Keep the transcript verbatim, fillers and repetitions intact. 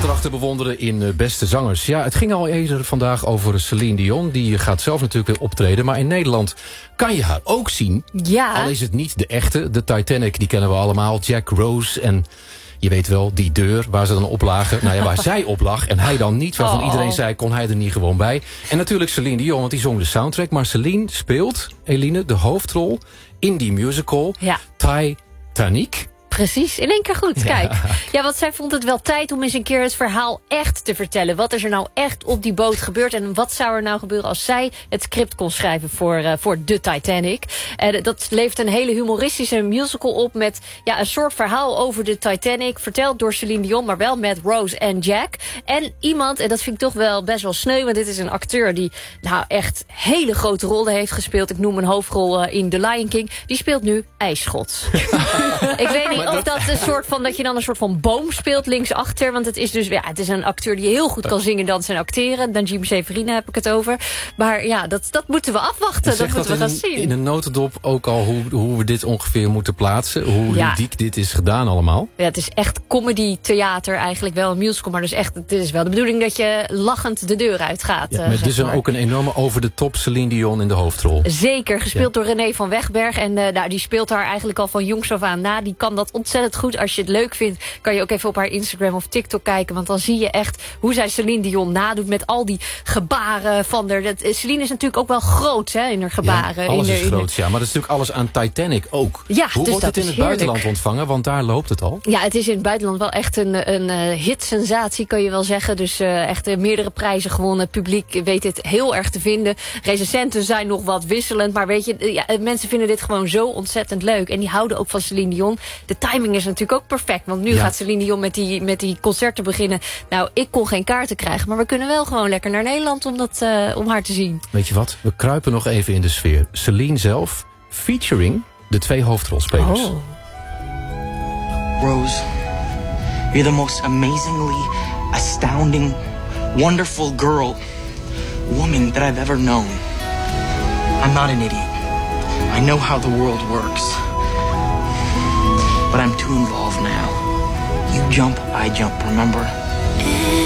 zaterdag te bewonderen in uh, Beste Zangers. Ja, het ging al eerder vandaag over Celine Dion. Die gaat zelf natuurlijk weer optreden. Maar in Nederland kan je haar ook zien. Ja. Al is het niet de echte. De Titanic, die kennen we allemaal. Jack Rose en... Je weet wel, die deur waar ze dan op lagen. Nou ja, waar zij op lag en hij dan niet. Waarvan oh. iedereen zei, kon hij er niet gewoon bij. En natuurlijk Celine Dion, want die zong de soundtrack. Maar Celine speelt, Eline, de hoofdrol in die musical Ja. Titanic. Precies, in één keer goed. Ja. Kijk, ja, want zij vond het wel tijd om eens een keer het verhaal echt te vertellen. Wat is er nou echt op die boot gebeurd? En wat zou er nou gebeuren als zij het script kon schrijven voor, uh, voor de Titanic? Uh, dat levert een hele humoristische musical op met ja, een soort verhaal over de Titanic. Verteld door Celine Dion, maar wel met Rose en Jack. En iemand, en dat vind ik toch wel best wel sneu, want dit is een acteur die nou echt hele grote rollen heeft gespeeld. Ik noem een hoofdrol uh, in The Lion King. Die speelt nu IJsschot. Ik weet niet of dat een soort van dat je dan een soort van boom speelt linksachter, want het is dus ja, het is een acteur die heel goed kan zingen, dansen en acteren. Danjim Severine heb ik het over. Maar ja, dat, dat moeten we afwachten. Dat moeten we gaan in, zien. In een notendop ook al hoe, hoe we dit ongeveer moeten plaatsen. Hoe Ja. ludiek dit is gedaan allemaal. Ja, het is echt comedy theater eigenlijk, wel een musical, maar dus echt, het is wel de bedoeling dat je lachend de deur uitgaat. Ja, uh, met zeg dus een, maar. ook een enorme over de top Celine Dion in de hoofdrol. Zeker, gespeeld Ja. door René van Wegberg. En uh, nou, die speelt haar eigenlijk al van jongs af aan na. Die kan dat ontzettend goed. Als je het leuk vindt, kan je ook even op haar Instagram of TikTok kijken. Want dan zie je echt hoe zij Celine Dion nadoet met al die gebaren van haar. Dat, Celine is natuurlijk ook wel groot hè, in haar gebaren. Ja, alles in is de, in groot, ja. Maar dat is natuurlijk alles aan Titanic ook. Ja, hoe dus wordt dat het in is het heerlijk. buitenland ontvangen? Want daar loopt het al. Ja, het is in het buitenland wel echt een, een uh, hitsensatie, kan je wel zeggen. Dus uh, echt uh, meerdere prijzen gewonnen. Het publiek weet dit heel erg te vinden. Recensenten zijn nog wat wisselend. Maar weet je, uh, ja, mensen vinden dit gewoon zo ontzettend leuk. En die houden ook van Celine Dion. De timing is natuurlijk ook perfect. Want nu Ja. gaat Celine Dion met die, met die concerten beginnen. Nou, ik kon geen kaarten krijgen. Maar we kunnen wel gewoon lekker naar Nederland om, dat, uh, om haar te zien. Weet je wat? We kruipen nog even in de sfeer. Celine zelf, featuring de twee hoofdrolspelers. Oh. Rose, you're the most amazingly astounding, wonderful girl, woman that I've ever known. I'm not an idiot. I know how the world works. But I'm too involved now. You jump, I jump, remember?